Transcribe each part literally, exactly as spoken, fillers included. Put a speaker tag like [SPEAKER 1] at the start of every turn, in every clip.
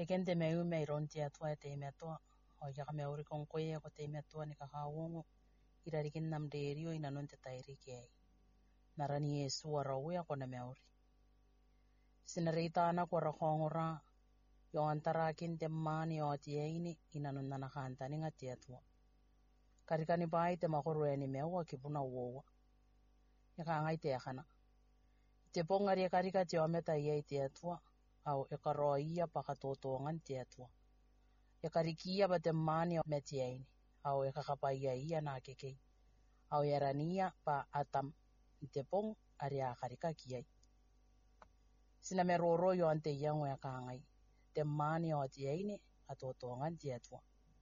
[SPEAKER 1] Tekente me u me ron tia tua te me toa o ya me ori kon koe ko te me toa ni ka hawongo ira rikin nam derio ina non te tairi ke narani Yesu ara uya ko na me ori sinarita na ko ra khongora yo antara kin te mani o tie ini ina non na khanta ni ngatia tua karikani bai te makoro ni me wa ki puna wo ya ka ngai te khana te ponga ri karika te o meta ye te tua au e karoia pakatotongan te tua e karikia ba te mani o metia ini au e kakapaia ia na keke au yarania pa atam te pong aria karika kiai sina me roro yo ante yango ya kangai te mani o te ini atotongan te tua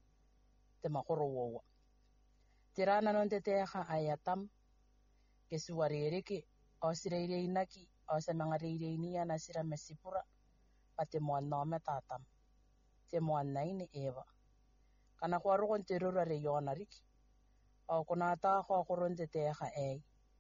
[SPEAKER 1] te makoro wo tirana non te te ha ayatam ke suwarereke o sireire inaki o sa mangareire inia na sira mesipura pate mo no metatam te mo naine eva kana ko ron te rura re yona riki o kona ta ko koron te te ha e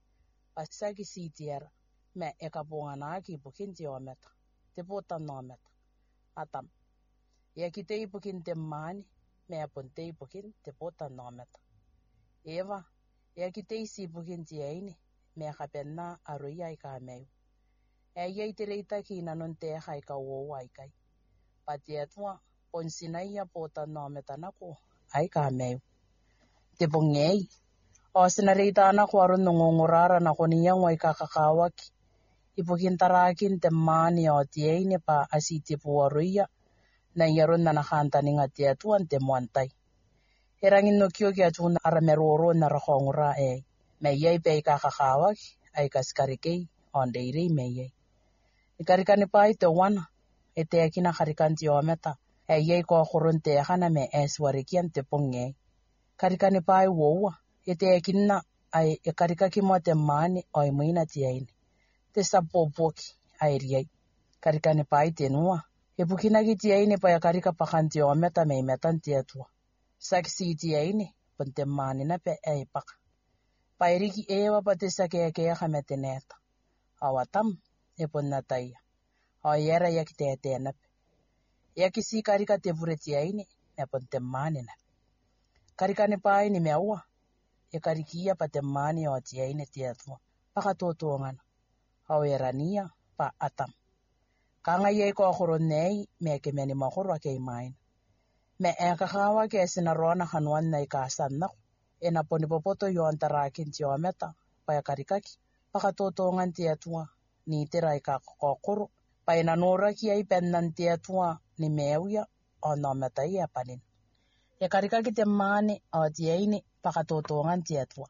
[SPEAKER 1] pasaki sitier me e ka bonga na ki bukin te o meta te pota no meta atam ya ki te bukin te mani me aponte bukin te pota no meta eva ya ki te si bukin te ini me ka penna aroia i ka meu e ye te reita ki na non te ha i ka wo wai kai patia tua ponsinaia pota no meta na ko ai ka meu te bongei o sina reita na ko aron ngongorara na ko niya ngoi ka kakawaki ibukin tarakin te mani o tie ini pa asiti puaroia na yaron na nakanta ni ngatia tuan te muantai herangin no kyo kya tuna arameroro na rakhongura e me yei pe ka kakawaki ai kaskarikei on deirei me yei ikarikani pai te wana e te akina karikanti o meta e yei ko khoron te hana me eswarikian te ponge karikani pai wowa e te akina ai e karikaki mo te mani o imuina ti aini te sapopoki ai riai karikani pai te nuwa e bukina ki ti aini pa karika pakanti o meta me metan ti atua saksi ti aini ponte mani na pe ai paka pairiki ewa pate sake ke ya hamete neta awatam e ponna taia o yera yakite etena yaki si karika te bureti aini e ponte mani na karika ni pai ni mewa e karikia pate mani o ti aini ti atua paka totongan o yerania pa atam kanga ye ko khoron nei me ke meni makoro ke main me e ka hawa ke sinarona hanwan nei ka sanna ena poni popoto yo antara kinti o meta pa ya karikaki paka totongan ti atua ni terai ka kokoro pa ina nora ki ai pennan ti atua ni meuya o no meta ia panin ya karikaki te mani o ti aini paka totongan ti atua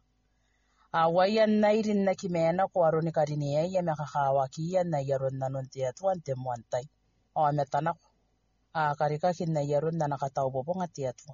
[SPEAKER 1] a wayan nairin na kimena ko aroni karini ya me ka hawa ki ya na yaron nanon ti atua te muantai o meta na a karikaki na yaron na nakatau bobonga ti atua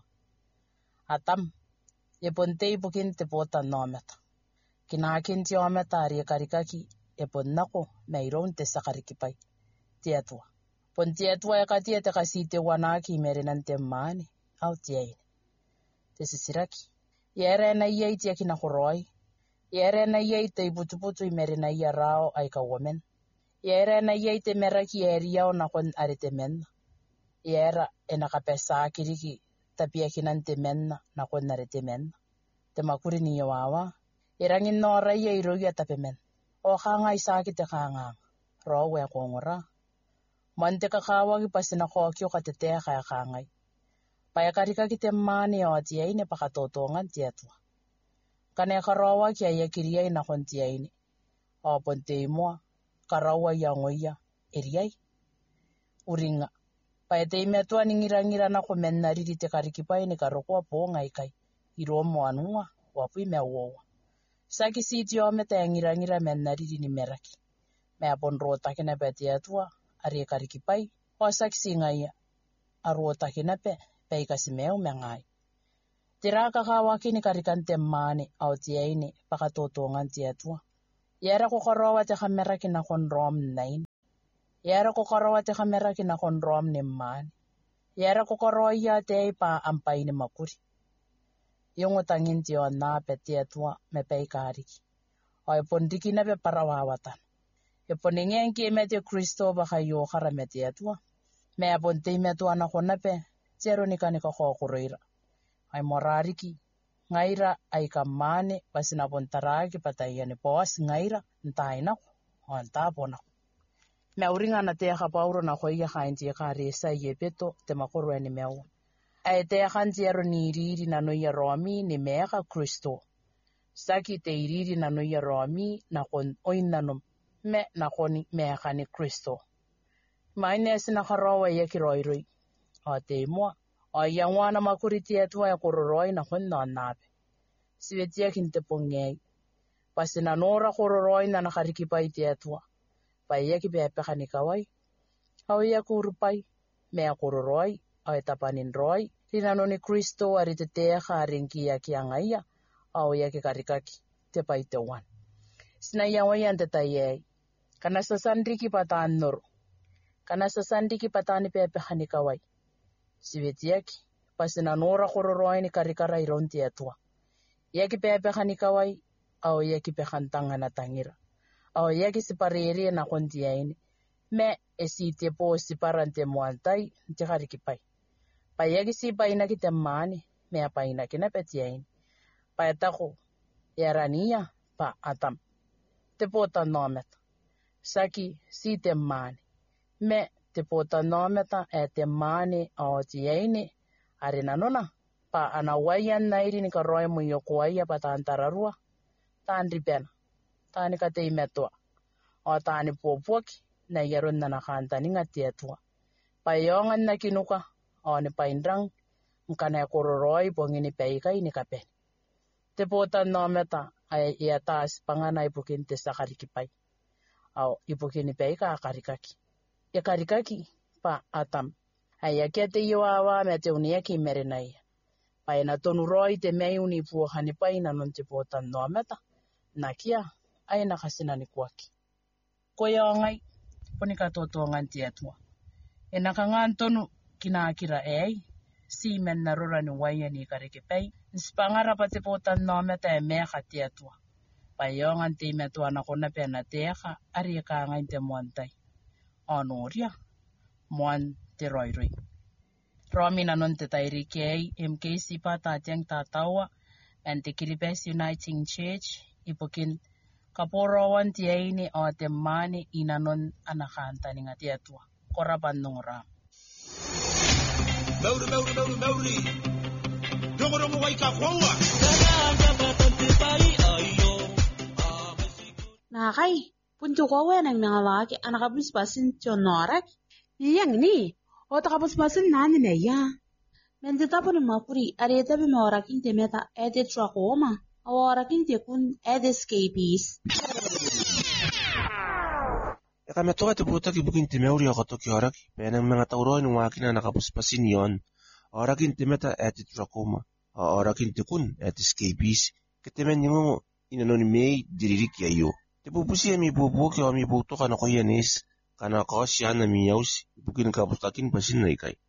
[SPEAKER 1] atam e pontei bukin te pota no meta kinakin ti o meta ari karikaki e ponnako meiron te sakariki pai ti atua pon ti atua e kati te kasite wanaki merinan te mani au ti ai te sisiraki yere na yei ti akina horoi yere na yei te butuputu i merina ia rao ai ka women yere na yei te meraki eria o na kon ari te men yera e nakapesa kiriki tapia kinante menna na kon nare te men te makuri ni wawa irangin no rai e roya tapemen o khanga isaki te khanga ro we kongora mante ka khawa ki pasina ko kyo ka te te kha khanga pa ya karika ki te mani o ti ai ne pakatotongan ti atu kane kharawa ki ya kiria ina kon ti ai ne o ponte mo karawa ya ngoya eriai uringa pa te me to ani ngira ngira na ko menna riri te kariki pa ni ka roko po ngai kai iro mo anua wa pi me wo saki siti o me te ngira ngira menna riri ni meraki me apon rota kina pe te atua ari kariki pai o saki singai a rota kina pe pe ka simeo me ngai tira ka kawa kini karikante mani au ti ai ni pakatotongan ti atua yera ko korowa te kamera kina kon rom nain yera ko korowa te kamera kina kon rom ni mani yera ko koroya te pa ampai ni makuri yongo tangin ti o na pe ti atua me pe kariki o e pondiki na pe parawawatan e poningen ki me te Kristo ba kayo kara me ti atua Mea pon te mea tuana kona pe, tero nika nika kokureira. Ai morariki, ngaira ai kamane, pasina pon taraki patai ane poas ngaira, ntaina ko, o nta pona. Mea uringa na te aka pauro na koia kainti e ka resa i e peto te makoro ane mea ua. Ai te akanti ero ni iriri na noia roami ni mea ka Kristo. Saki te iriri na noia roami na kon oinanom me na koni mea ka ni Kristo. Maine asina karawa ia ki roiroi. O te mua, o ia wana makuriti e tua e kororoi na kon na nape. Siwetia kin te pongei. Pasina nora kororoi na nakarikipai te atua. Pai ia ki peapeka ni kawai. Hau ia kurupai, mea kororoi, o e tapanin roi. Rina noni Kristo ari te teaka arinki ia ki angaia, au ia ki karikaki, te pai te wan. Sina ia waian te tai ei. Kana sasandriki pataan noro. Kana sasandriki pataani peapeka ni kawai. Siwetiaki, pasina nora kororoi ni karikara ironti atua. Ia ki peapeka ni kawai, au ia ki pekantanga na tangira. Au ia ki siparere na konti aini. Me esi te po siparante muantai, te karikipai. Pai ia ki si paina ki te maani, mea paina ki na peti aini. Pai tako, ia rania, pa atam. Te pota nometa. Saki si te maani. Me te pota nometa e te maani o ti aini, arina nona, pa ana waian nairi ni ka roi mui o kuaia pa taantararua, taan ripena, taani ka te imetua, o taani puopuoki, na iarun na nakantani nga tietua. Pai ongan na kinuka, o ni paindrang, mkana ya kororoi pongini peikai ni kapeni. Te pota nometa ay ia taas pangana ipukin te sakarikipai. Au ipukini peika akarikaki. Ia karikaki pa atam. Ay akia te iwawa mea te unia ki merenai. Pai na tonu roi te mei uni puohani pai na non te pota nometa. Na kia ay nakasina ni kuaki. Koia ongai, ponika toto nganti atua. E nakangan tonu kina akira ei, si men na rora ni waya ni karikipei, nispangara pa te pota nometa e mea kati atua. Pai ongan te imetua na kona pe na teaka, ari e ka ngain te muantai. Onoria, muan te roiroi. Romina non te tairiki ei, M K C pa tatiang tataua, and te Kiribes Uniting Church, ipukin kaporowan ti eini o te mani ina non anakanta ni ngati atua. Korapan nungra.
[SPEAKER 2] Mauri, mauri, mauri, mauri. Dongo dongo waika kwaua.
[SPEAKER 3] Nakay, punto ko wen ang mga laki anak kapus basin tionorak. Yang ni, o takapus basin nani na ya. Mendita po ni mapuri, areta bi maoraking temeta ede trakoma, aworaking tekun ede scabies.
[SPEAKER 4] E kami toa te puta ki bukin te meuri ako toki oraki, penang mga tauroin ng wakina nakapuspasin yon, orakin te meta eti trakoma, orakin te kun eti scabies, ketemen yung inanoni mei diririk ya yo. Te pupusi mi bubuki o mi buto ka na koyanis, kana kasi yan na mi yaus, bukin kapustakin pasin na ikay.